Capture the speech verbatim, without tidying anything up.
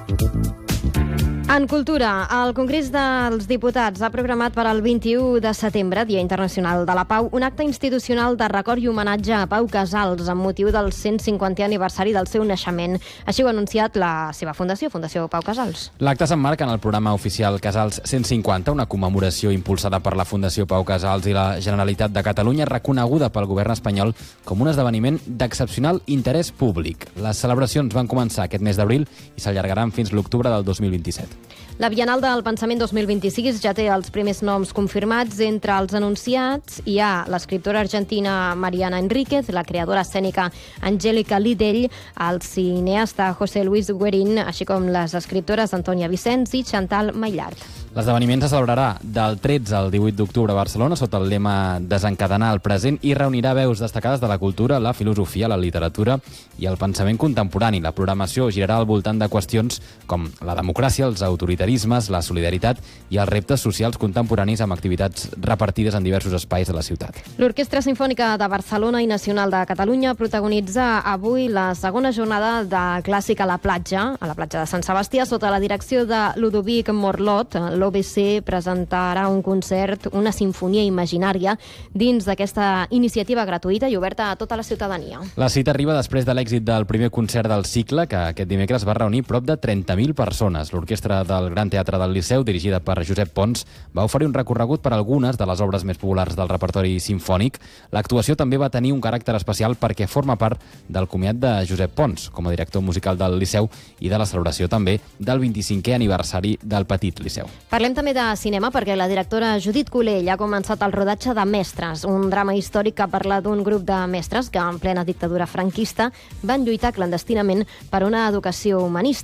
En cultura, el Congrés dels Diputats ha programat per al vint-i-u de setembre, Dia Internacional de la Pau, un acte institucional de record i homenatge a Pau Casals amb motiu del cent cinquantè aniversari del seu naixement. Així ho ha anunciat la seva fundació, Fundació Pau Casals. L'acte s'emmarca en el programa oficial Casals cent cinquanta, una commemoració impulsada per la Fundació Pau Casals i la Generalitat de Catalunya, reconeguda pel govern espanyol com un esdeveniment d'excepcional interès públic. Les celebracions van començar aquest mes d'abril i s'allargaran fins l'octubre del dos mil vint-i-set. La Bienal del Pensament dos mil vint-i-sis ja té els primers noms confirmats. Entre els anunciats hi ha l'escriptora argentina Mariana Enríquez, la creadora escènica Angélica Lidell, el cineasta José Luis Guerín, així com les escriptores Antònia Vicenç i Chantal Maillard. L'esdeveniment se celebrarà del tretze al divuit d'octubre a Barcelona sota el lema Desencadenar el present i reunirà veus destacades de la cultura, la filosofia, la literatura i el pensament contemporani. La programació girarà al voltant de qüestions com la democràcia, els autoritarismes, la solidaritat i els reptes socials contemporanis amb activitats repartides en diversos espais de la ciutat. L'Orquestra Simfònica de Barcelona i Nacional de Catalunya protagonitza avui la segona jornada de Clàssic a la platja, a la platja de Sant Sebastià, sota la direcció de Ludovic Morlot. L'O B C presentarà un concert, una sinfonia imaginària, dins d'aquesta iniciativa gratuïta i oberta a tota la ciutadania. La cita arriba després de l'èxit del primer concert del cicle, que aquest dimecres va reunir prop de trenta mil persones. L'Orquestra del Gran Teatre del Liceu, dirigida per Josep Pons, va oferir un recorregut per algunes de les obres més populars del repertori simfònic. L'actuació també va tenir un caràcter especial perquè forma part del comiat de Josep Pons, com a director musical del Liceu, i de la celebració també del vint-i-cinquè aniversari del Petit Liceu. Parlem també de cinema perquè la directora Judit Colell ha començat el rodatge de Mestres, un drama històric que parla d'un grup de mestres que en plena dictadura franquista van lluitar clandestinament per una educació humanista.